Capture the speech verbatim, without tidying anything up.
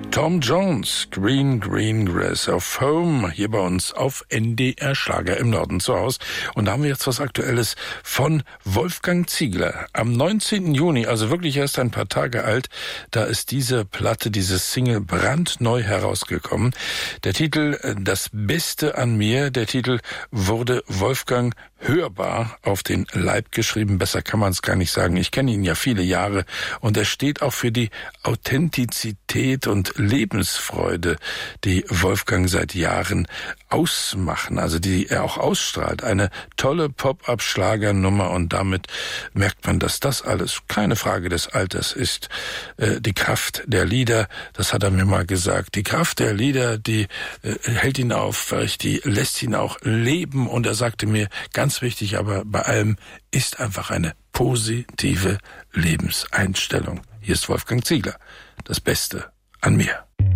Tom Jones, Green Green Grass of Home, hier bei uns auf N D R Schlager im Norden zu Hause. Und da haben wir jetzt was Aktuelles von Wolfgang Ziegler. Am neunzehnten Juni, also wirklich erst ein paar Tage alt, da ist diese Platte, diese Single brandneu herausgekommen. Der Titel Das Beste an mir, der Titel wurde Wolfgang hörbar auf den Leib geschrieben. Besser kann man es gar nicht sagen. Ich kenne ihn ja viele Jahre und er steht auch für die Authentizität und Lebensfreude, die Wolfgang seit Jahren ausmachen, also die er auch ausstrahlt. Eine tolle Pop-up-Schlagernummer und damit merkt man, dass das alles keine Frage des Alters ist. Äh, die Kraft der Lieder, das hat er mir mal gesagt, die Kraft der Lieder, die äh, hält ihn aufrecht, die lässt ihn auch leben und er sagte mir, ganz wichtig, aber bei allem ist einfach eine positive Lebenseinstellung. Hier ist Wolfgang Ziegler, das Beste an mir.